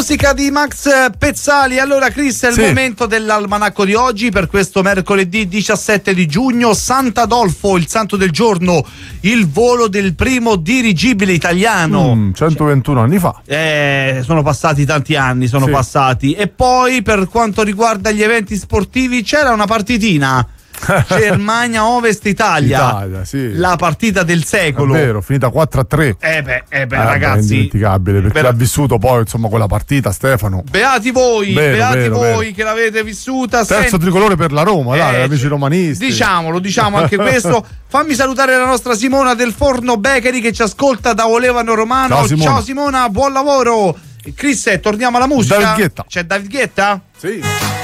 musica di Max Pezzali. Allora Chris, è il momento dell'almanacco di oggi per questo mercoledì 17 di giugno. Sant'Adolfo, il santo del giorno, il volo del primo dirigibile italiano. 121 anni fa. Sono passati tanti anni, passati. E poi per quanto riguarda gli eventi sportivi c'era una partitina. Germania Ovest Italia, la partita del secolo. È vero, finita 4-3. Ragazzi, indimenticabile, perché l'ha vissuto poi insomma quella partita, Stefano. Beati voi, vero. Che l'avete vissuta. Terzo tricolore per la Roma, dai, amici romanisti. Diciamo anche questo. Fammi salutare la nostra Simona del Forno Bakery che ci ascolta da Olevano Romano. Ciao Simona, buon lavoro. Chris, torniamo alla musica. David Guetta. C'è David Guetta? Sì.